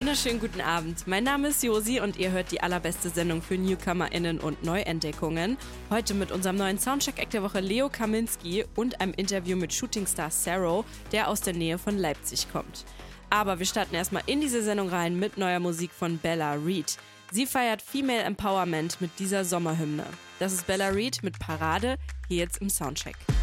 wunderschönen guten Abend. Mein Name ist Josi und ihr hört die allerbeste Sendung für NewcomerInnen und Neuentdeckungen. Heute mit unserem neuen Soundcheck-Act der Woche Leo Kaminski und einem Interview mit Shootingstar Saro, der aus der Nähe von Leipzig kommt. Aber wir starten erstmal in diese Sendung rein mit neuer Musik von Bella Reed. Sie feiert Female Empowerment mit dieser Sommerhymne. Das ist Bella Reed mit Parade, hier jetzt im Soundcheck.